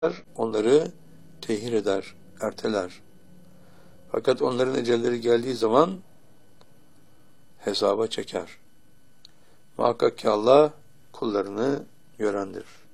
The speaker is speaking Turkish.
onları tehir eder, erteler. Fakat onların ecelleri geldiği zaman hesaba çeker. Muhakkak ki Allah kullarını görendir.